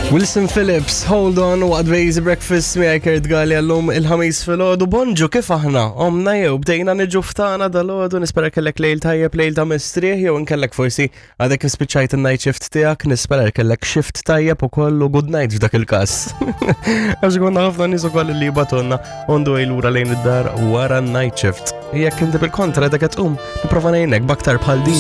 Wilson Phillips, hold on, waqt Easy Breakfast miegħi Kurt Gali għallum il-ħamis fil-ħodu. Bonġu, kif aħna? Omna jew bdejna niġu ftana dal-ħodu, nispera kellek lejl tajjeb, lejl ta' mistrieħ, jew nkellek forsi għadek spiċċajt il-night shift tiegħek, nispera kellek shift tajjeb u kollu good night f'dak il-każ. Għax konna ħafna nies ukoll li jibatulna ondu lura lejn id-dar wara n-night shift. Jekk inti bil-kontra dak qed tqum, nipprova ngħinek b'aktar bħal din.